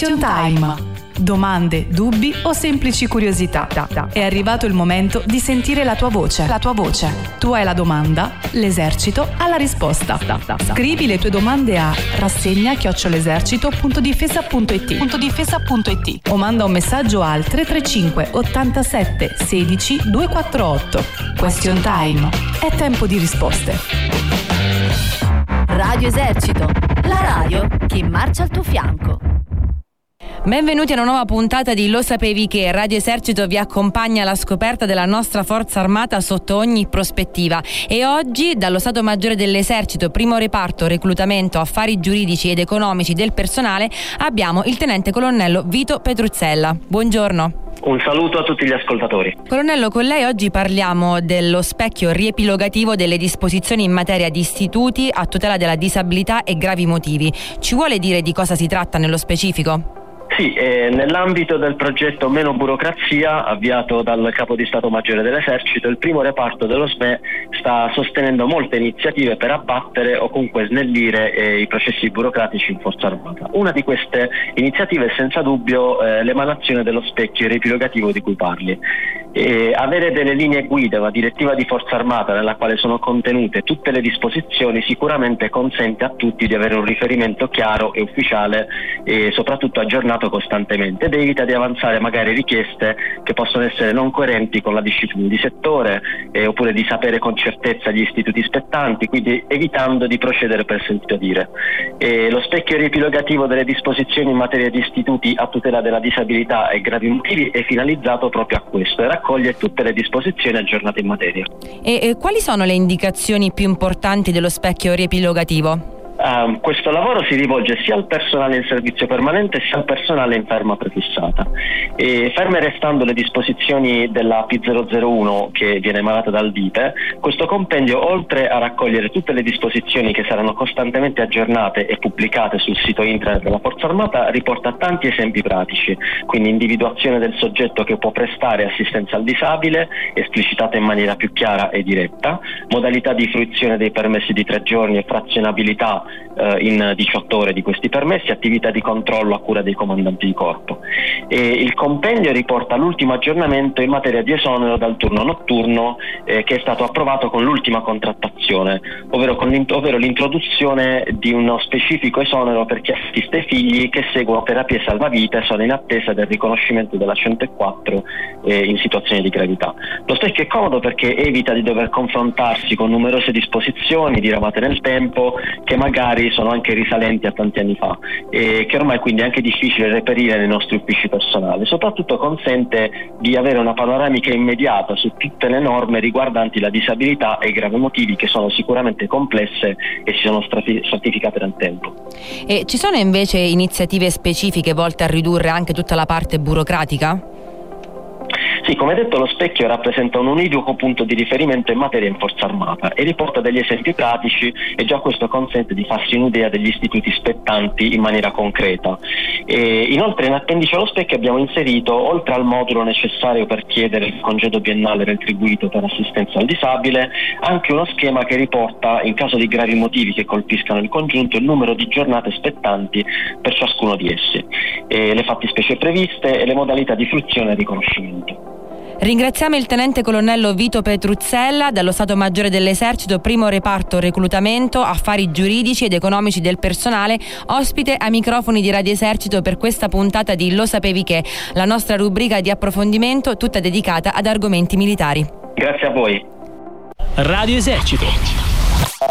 Question Time. Domande, dubbi o semplici curiosità. È arrivato il momento di sentire la tua voce. Tu hai la domanda, l'esercito ha la risposta. Scrivi le tue domande a rassegna@lesercito.difesa.it o manda un messaggio al 335 87 16 248. Question Time. È tempo di risposte. Radio Esercito, la radio che marcia al tuo fianco. Benvenuti a una nuova puntata di Lo sapevi che? Radio Esercito vi accompagna alla scoperta della nostra forza armata sotto ogni prospettiva e oggi dallo Stato Maggiore dell'Esercito, primo reparto reclutamento, affari giuridici ed economici del personale, abbiamo il tenente colonnello Vito Petruzzella. Buongiorno. Un saluto a tutti gli ascoltatori. Colonnello, con lei oggi parliamo dello specchio riepilogativo delle disposizioni in materia di istituti a tutela della disabilità e gravi motivi. Ci vuole dire di cosa si tratta nello specifico? Sì, nell'ambito del progetto Meno Burocrazia, avviato dal Capo di Stato Maggiore dell'Esercito, il primo reparto dello SME sta sostenendo molte iniziative per abbattere o comunque snellire i processi burocratici in Forza Armata. Una di queste iniziative è senza dubbio l'emanazione dello specchio riepilogativo di cui parli. Avere delle linee guida, una direttiva di Forza Armata nella quale sono contenute tutte le disposizioni sicuramente consente a tutti di avere un riferimento chiaro e ufficiale e soprattutto aggiornato costantemente ed evita di avanzare magari richieste che possono essere non coerenti con la disciplina di settore oppure di sapere con certezza gli istituti spettanti, quindi evitando di procedere per sentito dire. Lo specchio riepilogativo delle disposizioni in materia di istituti a tutela della disabilità e gravi motivi è finalizzato proprio a questo e raccoglie tutte le disposizioni aggiornate in materia. E quali sono le indicazioni più importanti dello specchio riepilogativo? Questo lavoro si rivolge sia al personale in servizio permanente sia al personale in ferma prefissata. Ferme restando le disposizioni della P001 che viene emanata dal DIPE, questo compendio, oltre a raccogliere tutte le disposizioni che saranno costantemente aggiornate e pubblicate sul sito internet della Forza Armata, riporta tanti esempi pratici, quindi individuazione del soggetto che può prestare assistenza al disabile, esplicitata in maniera più chiara e diretta, modalità di fruizione dei permessi di 3 giorni e frazionabilità in 18 ore di questi permessi, attività di controllo a cura dei comandanti di corpo. Il compendio riporta l'ultimo aggiornamento in materia di esonero dal turno notturno che è stato approvato con l'ultima contrattazione, ovvero l'introduzione di uno specifico esonero per chi assiste i figli che seguono terapie salvavita e sono in attesa del riconoscimento della 104 in situazioni di gravità. Lo specchio è comodo perché evita di dover confrontarsi con numerose disposizioni diramate nel tempo che magari sono anche risalenti a tanti anni fa e che ormai quindi è anche difficile reperire nei nostri uffici personali. Soprattutto consente di avere una panoramica immediata su tutte le norme riguardanti la disabilità e i gravi motivi, che sono sicuramente complesse e si sono stratificate nel tempo. E ci sono invece iniziative specifiche volte a ridurre anche tutta la parte burocratica? Sì, come detto, lo specchio rappresenta un univoco punto di riferimento in materia in Forza Armata e riporta degli esempi pratici e già questo consente di farsi un'idea degli istituti spettanti in maniera concreta. Inoltre in appendice allo specchio abbiamo inserito, oltre al modulo necessario per chiedere il congedo biennale retribuito per assistenza al disabile, anche uno schema che riporta, in caso di gravi motivi che colpiscano il congiunto, il numero di giornate spettanti per ciascuno di essi, le fattispecie previste e le modalità di fruizione e riconoscimento. Ringraziamo il tenente colonnello Vito Petruzzella dallo Stato Maggiore dell'Esercito, primo reparto reclutamento, affari giuridici ed economici del personale, ospite ai microfoni di Radio Esercito per questa puntata di Lo sapevi che, la nostra rubrica di approfondimento tutta dedicata ad argomenti militari. Grazie a voi. Radio Esercito.